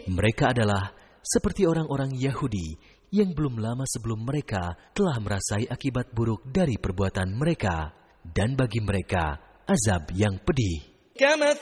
Mereka adalah seperti orang-orang Yahudi yang belum lama sebelum mereka telah merasai akibat buruk dari perbuatan mereka, dan bagi mereka azab yang pedih.